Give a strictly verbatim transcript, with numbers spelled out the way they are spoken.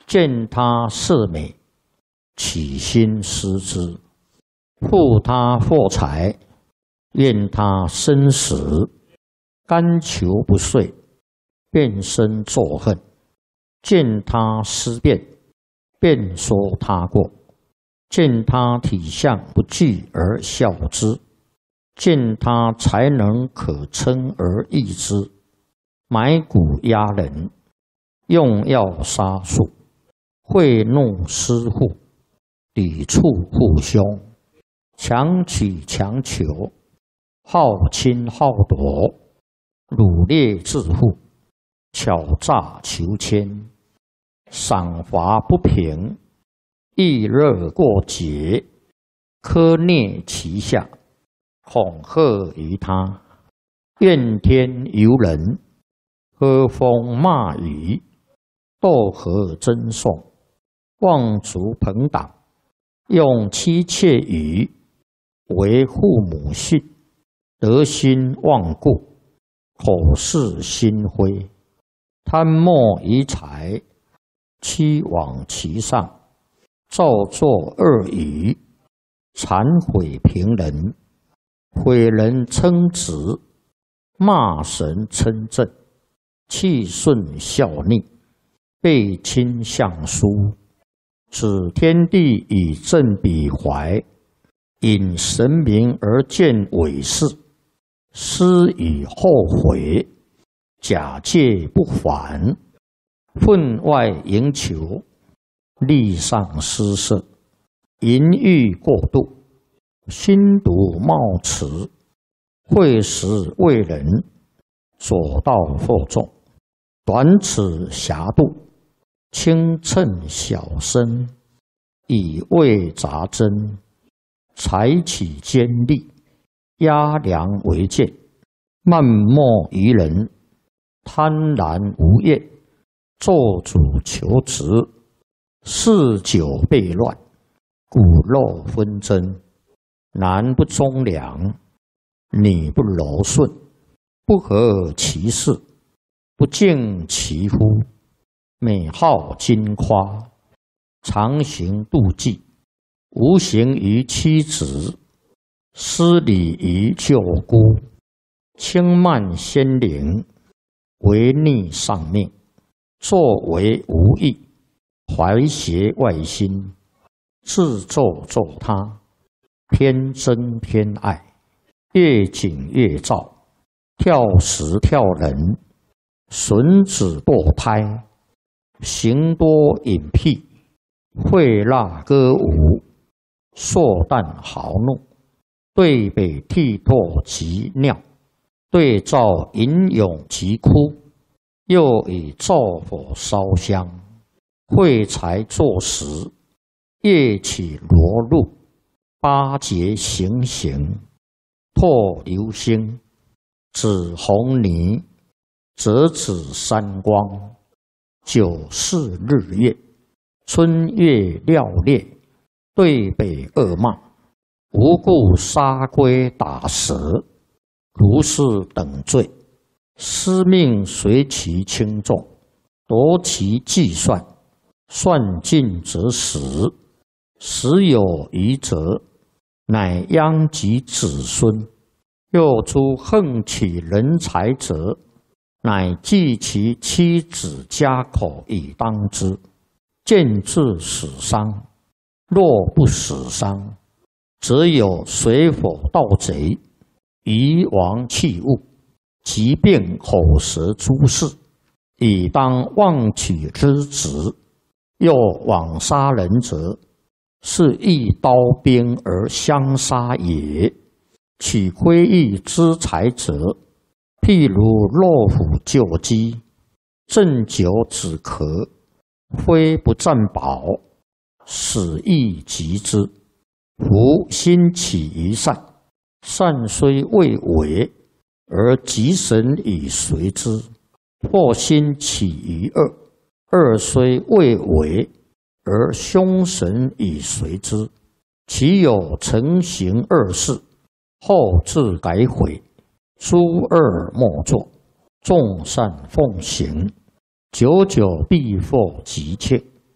见他色美，起心思之。复他货财，愿他生死。甘求不遂，便生作恨。见他思变，便说他过。见他体相不具而笑之，见他才能可称而异之。买骨压人，用药杀术，贿赂私户，抵触父兄，强取强求，好侵好夺，掳掠致富，巧诈求迁，赏罚不平，易热过节，苛虐其下，恐吓于他，怨天尤人，喝风骂雨，斗和争讼，妄族朋党，用妻妾语，为父母训，德心忘故，口是心非，贪墨于财，欺罔其上，造作恶语，谄毁平人，毁人称直，骂神称正，气顺效逆，背亲相疏，指天地以正彼怀，引神明而见伪事，思以后悔，假借不还，分外营求，力上失色，淫欲过度，心毒冒迟，会使为人，左道惑众，短尺狭度，轻称小身，以为杂针，采取尖利，压梁为剑，漫莫于人，贪婪无厌，做主求职，嗜酒悖乱，骨肉纷争，男不忠良，女不柔顺，不合其事，不敬其夫，美好矜夸，常行妒忌，无形于妻子，失礼于舅姑，轻慢先灵，违逆上命，作为无益，怀邪外心，自作作他，偏憎偏爱，越紧越躁，跳时跳人，损子堕胎，行多隐僻，会蜡歌舞，硕诞豪怒，对北涕唾及尿，对照吟咏及哭，又以灶火烧香，会财作食，夜起罗露，八节行刑，破流星，指红泥，折指山光，九四日月，春月料烈，对北恶骂，无故杀龟打蛇，如是等罪，司命随其轻重，夺其计算，算尽则死，死有余则，乃殃及子孙。又诸横取人财者，乃计其妻子家口以当之，见至死伤。若不死伤，则有水火盗贼，夷王器物，疾病口舌诸事，以当妄取之职。又枉杀人者，是一刀兵而相杀也。取窥益之财者，譬如落虎救鸡，鸩酒止咳，非不占宝，死亦及之。夫心起于善，善虽未为，而吉神以随之；或心起于恶，恶虽未为，而凶神以随之。其有成行恶事，后自改悔，诸恶莫作，众善奉行，久久必获吉切。